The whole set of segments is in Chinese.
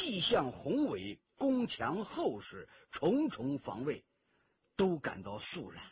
气象宏伟，宫墙厚实，重重防卫，都感到肃然。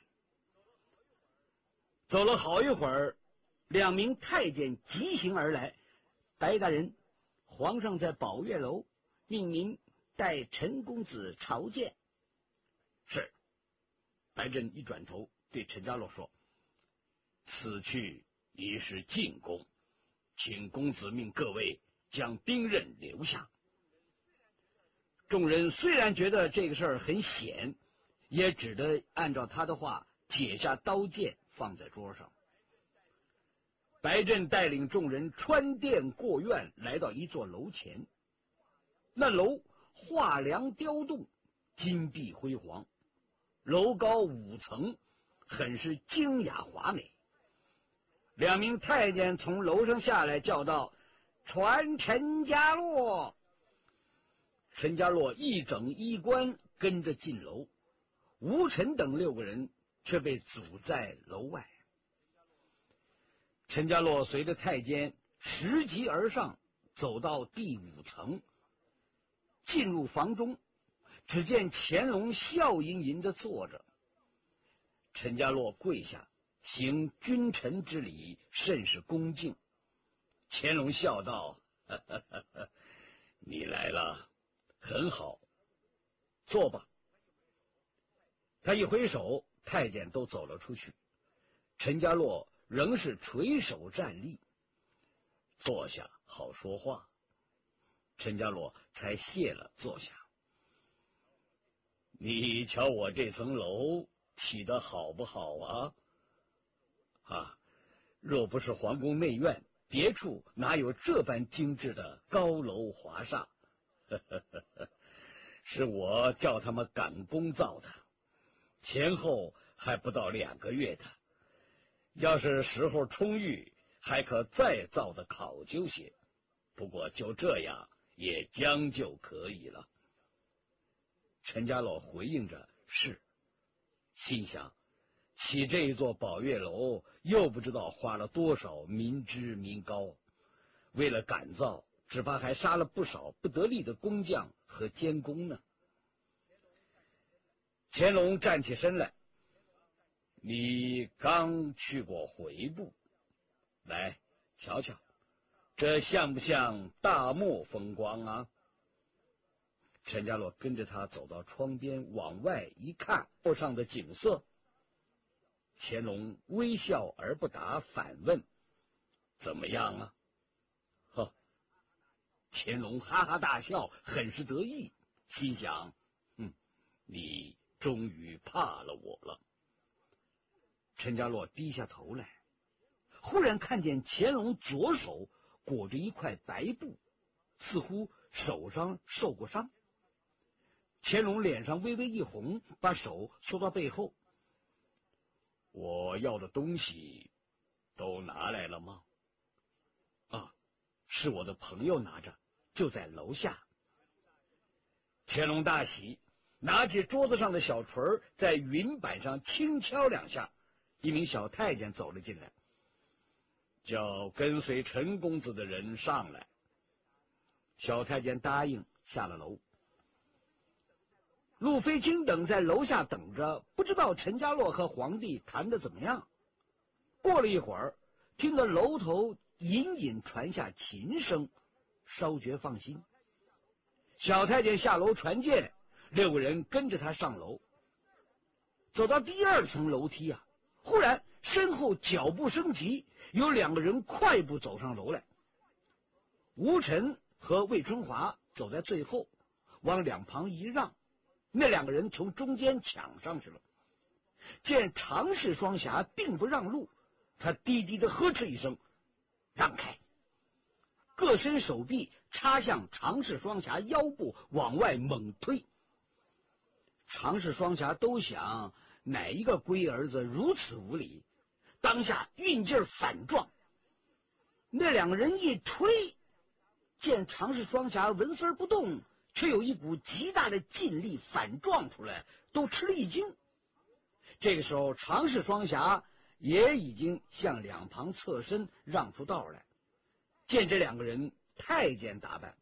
走了好一会儿，两名太监急行而来。白大人，皇上在宝月楼，命您带陈公子朝见。是。白振一转头对陈家洛说：“此去已是进宫，请公子命各位将兵刃留下。”众人虽然觉得这个事儿很险，也只得按照他的话解下刀剑放在桌上。白振带领众人穿殿过院，来到一座楼前。那楼画梁雕栋，金碧辉煌，楼高5层，很是精雅华美。两名太监从楼上下来，叫道：“传陈家洛。”陈家洛一整衣冠跟着进楼，吴臣等6个人却被阻在楼外。陈家洛随着太监拾级而上，走到第5层，进入房中，只见乾隆笑吟吟地坐着。陈家洛跪下，行君臣之礼，甚是恭敬。乾隆笑道：“你来了，很好，坐吧。”他一挥手，太监都走了出去。陈家洛仍是垂手站立，坐下好说话。陈家洛才谢了，坐下。你瞧我这层楼起得好不好啊？若不是皇宫内院，别处哪有这般精致的高楼华厦？是我叫他们赶工造的，前后还不到2个月的。要是时候充裕，还可再造的考究些。不过就这样也将就可以了。陈家洛回应着是，心想起这一座宝月楼又不知道花了多少民脂民膏，为了赶造，只怕还杀了不少不得力的工匠和监工呢。乾隆站起身来：“你刚去过回部，来瞧瞧，这像不像大漠风光啊？”陈家洛跟着他走到窗边，往外一看，坡上的景色。乾隆微笑而不答，反问：“怎么样啊？”乾隆哈哈大笑，很是得意，心想：你终于怕了我了。陈家洛低下头来，忽然看见乾隆左手裹着一块白布，似乎手上受过伤。乾隆脸上微微一红，把手缩到背后：“我要的东西都拿来了吗？”“是我的朋友拿着，就在楼下。”乾隆大喜，拿起桌子上的小锤，在云板上轻敲2下。一名小太监走了进来，叫跟随陈公子的人上来。小太监答应，下了楼。陆飞卿等在楼下等着，不知道陈家洛和皇帝谈得怎么样。过了一会儿，听得楼头隐隐传下琴声，稍觉放心。小太监下楼传见，6个人跟着他上楼。走到第2层楼梯忽然身后脚步声急，有2个人快步走上楼来。吴臣和魏春华走在最后，往两旁一让，那2个人从中间抢上去了。见常氏双侠并不让路，他低低的呵斥一声：“让开！”各伸手臂插向常氏双侠腰部，往外猛推。常氏双侠都想哪一个龟儿子如此无礼，当下运劲反撞。那2个人一推，见常氏双侠纹丝不动，却有一股极大的劲力反撞出来，都吃了一惊。这个时候常氏双侠也已经向两旁侧身让出道来。见这2个人太监打扮，